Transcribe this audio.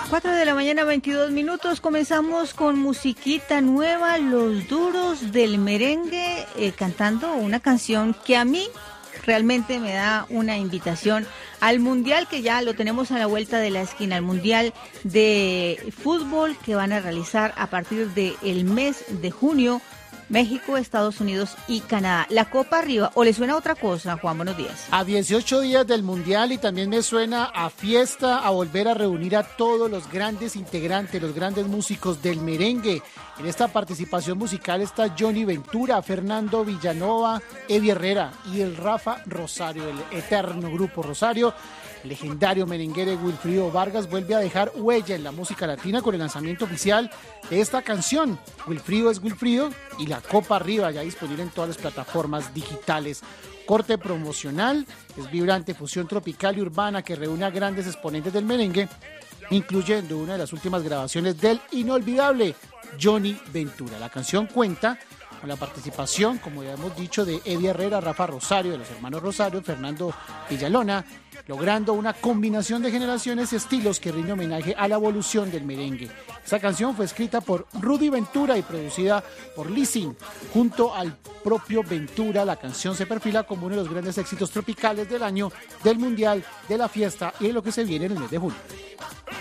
4 de la mañana, 22 minutos. Comenzamos con musiquita nueva, Los Duros del Merengue, cantando una canción que a mí realmente me da una invitación al Mundial, que ya lo tenemos a la vuelta de la esquina, al Mundial de Fútbol que van a realizar a partir del mes de junio, México, Estados Unidos y Canadá. La Copa arriba. ¿O le suena otra cosa, Juan? Buenos días. A 18 días del Mundial, y también me suena a fiesta, a volver a reunir a todos los grandes integrantes, los grandes músicos del merengue. En esta participación musical está Johnny Ventura, Fernando Villanova, Eddie Herrera y el Rafa Rosario, el eterno grupo Rosario. El legendario merenguero Wilfrido Vargas vuelve a dejar huella en la música latina con el lanzamiento oficial de esta canción. Wilfrido es Wilfrido y la Copa arriba, ya disponible en todas las plataformas digitales. Corte promocional, es vibrante fusión tropical y urbana que reúne a grandes exponentes del merengue, incluyendo una de las últimas grabaciones del inolvidable Johnny Ventura. La canción cuenta con la participación, como ya hemos dicho, de Eddie Herrera, Rafa Rosario, de los hermanos Rosario, Fernando Villalona, logrando una combinación de generaciones y estilos que rinde homenaje a la evolución del merengue. Esta canción fue escrita por Rudy Ventura y producida por Lizzy. Junto al propio Ventura, la canción se perfila como uno de los grandes éxitos tropicales del año, del Mundial, de la fiesta y de lo que se viene en el mes de julio.